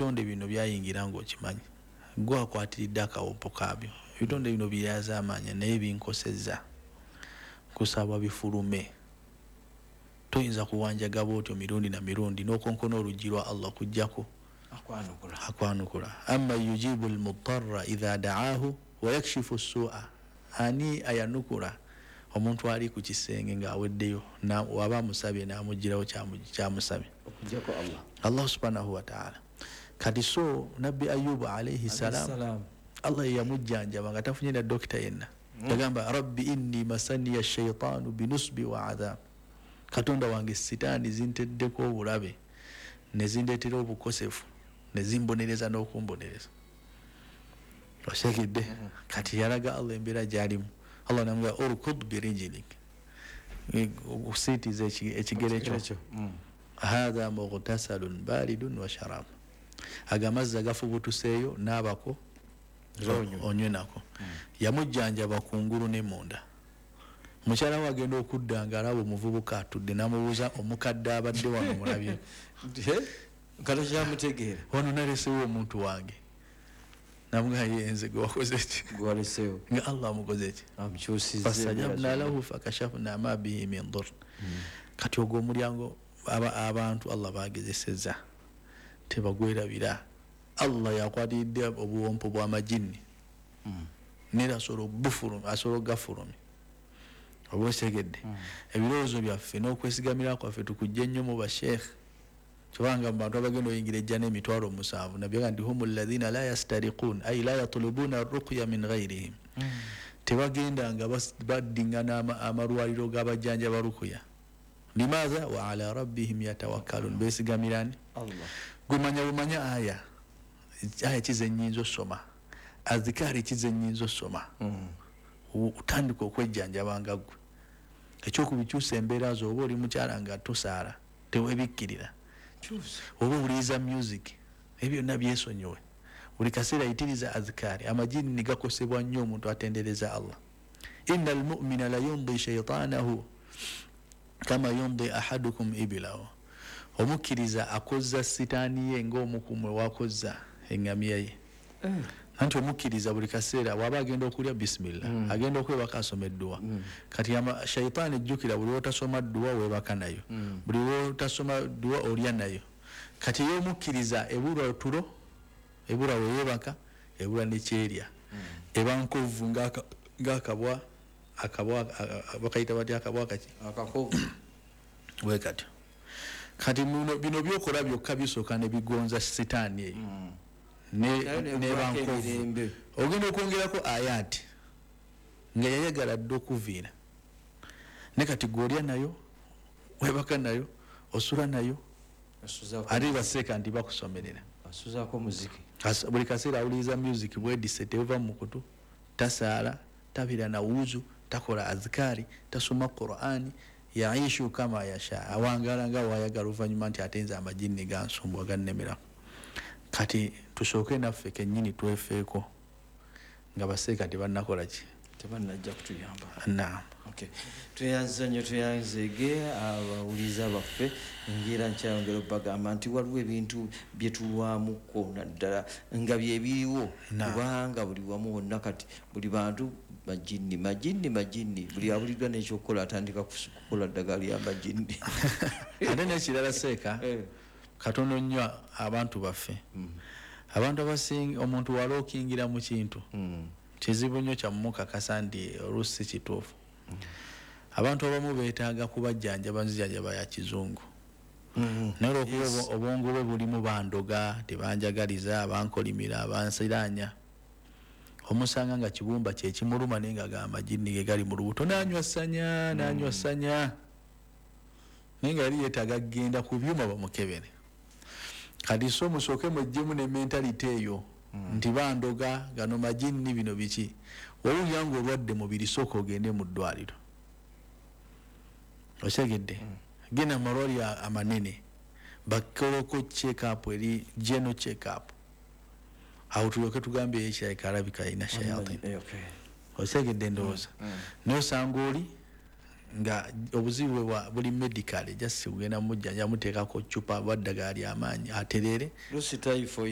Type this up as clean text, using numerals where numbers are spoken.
ebitonde bino byayingira ng'okimanyi gwe akwatiridde akawompo kaabyo ebitonde bino byaza amaanyi naye binkosezza kusaba bifulume toyinza kuwanjaga bwotyo mirundi na mirundi n'okonkona oluggi lwa Allah kujjako akwanukula amma yujibu almudarra idha da'ahu wa yakshifu as-su'a ani ayanukula omuntu ali ku kisenge ng'aweddeyo waba amusabye n'amugirawo kyamusabye okujjako Allah subhanahu wa ta'ala. Kati so Nabbi Ayubu alayhi salam Allah yamujjanjaba nga tafunye na dokita yenna yagamba rabbi inni masaniya ash-shaytanu binusbi wa adhab katonda wange sitaani zinteddeko obulabe ne zindeetera obukosefu ne zimbonereza n'okumbonereza oshekidde kati yalaga Allah embeera gy'alimu Allah namugamba urkud birijlik usitiza ekigere kyo hadha mughtasalun baridun wa sharab agamazza gafubutuseeyo n'abako onywe nako yamujjanjaba kungulu ne munda mukyala we agenda okudda nga alaba omuvubuka atudde n'amubuuza omukadde abadde wano mulabye kalo kyamutegeera wano nalesewo omuntu wange namugamba yenze gwe wakoze ki gwalesewo nga Allah amukoze ki amukyusizza fastajabna lahu fakashafna ma bihi min dur kati ogwo omulyango abantu Allah bagezesezza tebagwerabira Allah yakwatiridde obuwompo bw'amajinni nera asobola gafulumi obwesegedde ebirowoozo byaffe n'okwesigamira kwaffe tukujja ennyo mu basheekh kubanga mu bantu abagenda oyingira ejja n'emitwalo 7 nabyoga nti humu alladhina la yastariqun ay la yatlubuna arruqya min ghayrihim tebagenda nga baddingana amalwaliro g'abajjanja barukuya limaza wa ala rabbihim yatawakkalun besigamirani Allah gumanya aya kize nnyinza osoma azikari kize nnyinza osoma utandika okwejjanjabanga gwe ekyokubikyusa embeera zo oba oli mukyala nga tosaala tewebikkirira oba owuliriza music ebyo byonna byesonyowe buli kaseera yitiriza azikari amajini nigakosebwa nnyo omuntu atendereza Allah inna almu'mina la yumdi shaytanahu kama yumdi ahadukum ibilahu omukkiriza akozza sitaani ye ng'omukumwe wakozza engamiya ye anti omukkiriza buli kaseera waba agenda okulya bismillah agenda okwebaka asoma edduwa kati shayitaani ejjukira buli wotasoma dduwa weebaka nayo buli wotasoma dduwa olya nayo kati ye omukkiriza ebula otulo ebula weyeebaka ebula nekyerya eba nkovu ng'akabwa bakayita batya akabwa kaki akakovu bwe katyo kati bino byokola byokka bisooka ne bigonza sitaani eyo nebankovu ogenda okwongerako ayati nga yayagala dde okuviira ne kati gwolya nayo webaka nayo osula nayo ate baseeka nti bakusomerera asuzaako muziki buli kaseera awuliriza music bwedise teva mu kutu tasaala tabira na wuzu takola azikari tasoma Qur'ani yaishu kama yasha awangala nga wayagala oluvannyuma nti atenza amajini gansumbwa gannemera kati tusooke naffe kennyini twefeeko nga baseeka tebannakola ki tebannajja kutuyamba naam okay tuyanza nnyo tuyanzege abawuliza baffe ngira nkyayongera obbagamba nti waliwo ebintu bye tulwamuko naddala nga byebiriwo kubanga buli wamu wonna kati buli bantu majini buli awuliddwa n'ekyokukola atandika kukola ddagala ly'amajini ate n'ekirala seeka katono nnyo abantu baffe abantu abasinga omuntu wali okingira mu kintu kizibu nnyo kyamumukakasa nti oluusi kituufu abantu abamu beetaaga kubajjanjaba nzijjanjaba ya kizungu naye olwokuba obwongo bwe bulimu bandoga tebanjagaliza bankolimira abansiranya omusanga nga kibumba kyekimuluma naye nga amajini ge gali mu lubuto nanywa ssanya naye nga yali yeetaaga kgenda ku byuma bamukebere kati so musooke mwejjemu ne mentality eyo nti bandoga gano majini bino biki owulira nga olwadde mubiri sooka ogende mu ddwaliro osegedde genda malwaliro amanene bakoloko check-up eri general check-up awo tulyoke tugambye ekirayika alabika alina shayatin osegedde ndowooza n'osanga oli nga obuzibu bwe buli medical just kugenda mujjanja muteekako cupa baddagala ly'amaanyi aterere